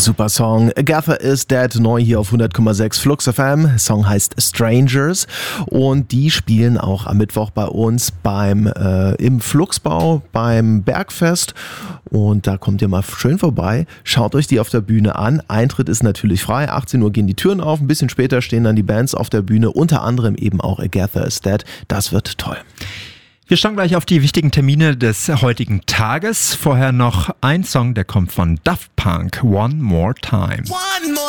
Super Song. Agatha is Dead, neu hier auf 100,6 Flux FM. Song heißt Strangers und die spielen auch am Mittwoch bei uns im Fluxbau beim Bergfest und da kommt ihr mal schön vorbei. Schaut euch die auf der Bühne an. Eintritt ist natürlich frei. 18 Uhr gehen die Türen auf. Ein bisschen später stehen dann die Bands auf der Bühne, unter anderem eben auch Agatha is Dead. Das wird toll. Wir schauen gleich auf die wichtigen Termine des heutigen Tages. Vorher noch ein Song, der kommt von Daft Punk, One More Time.